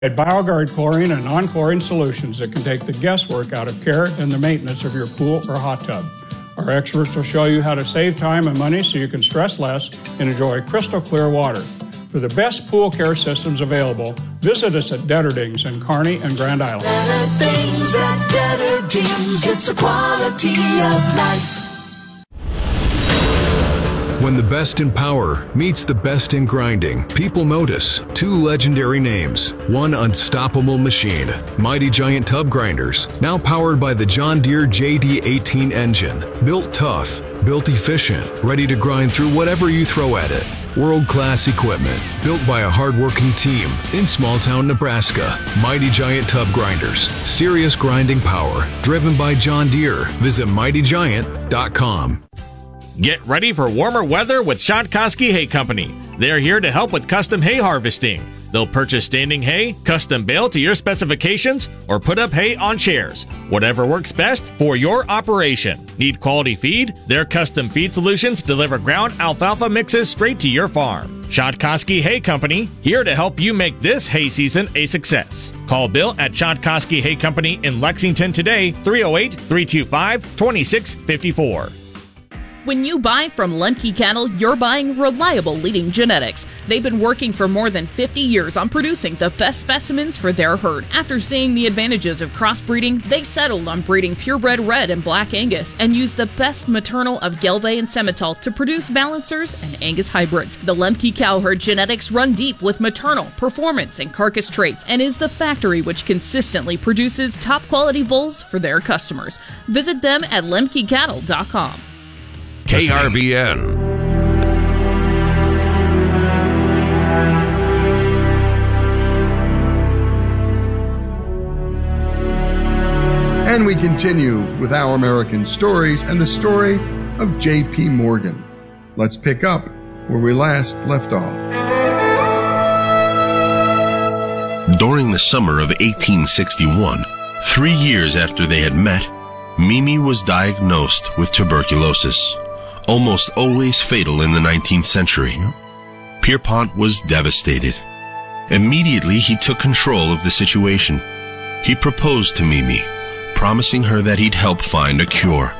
At BioGuard Chlorine and non-chlorine solutions that can take the guesswork out of care and the maintenance of your pool or hot tub. Our experts will show you how to save time and money so you can stress less and enjoy crystal clear water. For the best pool care systems available, visit us at Detterdings in Kearney and Grand Island. Detterdings at Detterdings, it's the quality of life. When the best in power meets the best in grinding, people notice two legendary names, one unstoppable machine, Mighty Giant Tub Grinders, now powered by the John Deere JD18 engine, built tough, built efficient, ready to grind through whatever you throw at it. World-class equipment, built by a hard-working team in small-town Nebraska. Mighty Giant Tub Grinders, serious grinding power, driven by John Deere. Visit mightygiant.com. Get ready for warmer weather with Shotkoski Hay Company. They're here to help with custom hay harvesting. They'll purchase standing hay, custom bale to your specifications, or put up hay on chairs. Whatever works best for your operation. Need quality feed? Their custom feed solutions deliver ground alfalfa mixes straight to your farm. Shotkoski Hay Company, here to help you make this hay season a success. Call Bill at Shotkoski Hay Company in Lexington today, 308-325-2654. When you buy from Lemke Cattle, you're buying reliable leading genetics. They've been working for more than 50 years on producing the best specimens for their herd. After seeing the advantages of crossbreeding, they settled on breeding purebred red and black Angus and used the best maternal of Gelbvieh and Simmental to produce balancers and Angus hybrids. The Lemke cow herd genetics run deep with maternal, performance, and carcass traits and is the factory which consistently produces top quality bulls for their customers. Visit them at lemkecattle.com. KRVN. And we continue with Our American Stories and the story of J.P. Morgan. Let's pick up where we last left off. During the summer of 1861, 3 years after they had met, Mimi was diagnosed with tuberculosis, almost always fatal in the 19th century. Pierpont was devastated. Immediately, he took control of the situation. He proposed to Mimi, promising her that he'd help find a cure.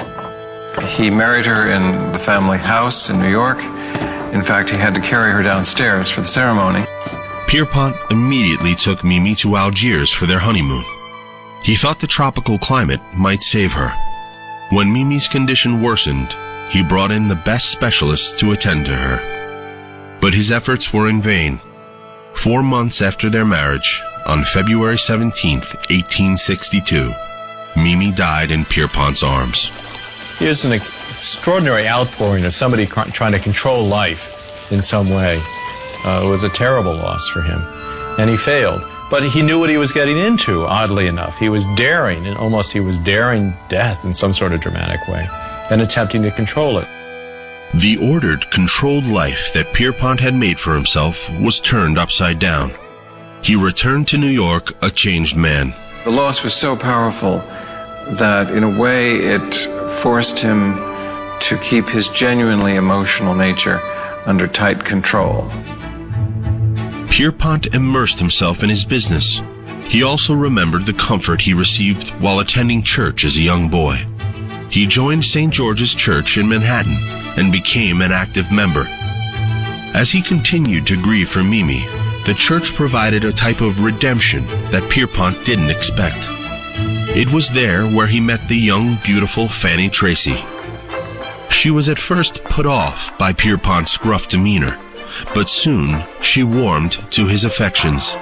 He married her in the family house in New York. In fact, he had to carry her downstairs for the ceremony. Pierpont immediately took Mimi to Algiers for their honeymoon. He thought the tropical climate might save her. When Mimi's condition worsened, he brought in the best specialists to attend to her. But his efforts were in vain. 4 months after their marriage, on February 17th, 1862, Mimi died in Pierpont's arms. Here's an extraordinary outpouring of somebody trying to control life in some way. It was a terrible loss for him, and he failed. But he knew what he was getting into, oddly enough. He was daring, and almost he was daring death in some sort of dramatic way, and attempting to control it. The ordered, controlled life that Pierpont had made for himself was turned upside down. He returned to New York a changed man. The loss was so powerful that, in a way, it forced him to keep his genuinely emotional nature under tight control. Pierpont immersed himself in his business. He also remembered the comfort he received while attending church as a young boy. He joined St. George's Church in Manhattan and became an active member. As he continued to grieve for Mimi, the church provided a type of redemption that Pierpont didn't expect. It was there where he met the young, beautiful Fanny Tracy. She was at first put off by Pierpont's gruff demeanor, but soon she warmed to his affections.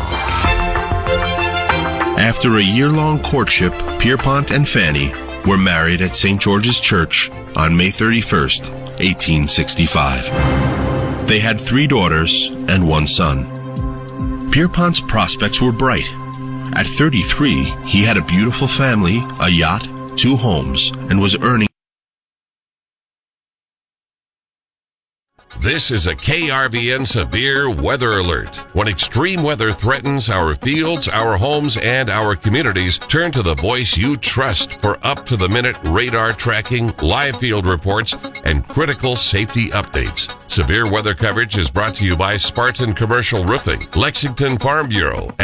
After a year-long courtship, Pierpont and Fanny were married at St. George's Church on May 31st, 1865. They had 3 daughters and 1 son. Pierpont's prospects were bright. At 33, he had a beautiful family, a yacht, 2 homes, and was earning This is a KRVN severe weather alert. When extreme weather threatens our fields, our homes, and our communities, turn to the voice you trust for up-to-the-minute radar tracking, live field reports, and critical safety updates. Severe weather coverage is brought to you by Spartan Commercial Roofing, Lexington Farm Bureau,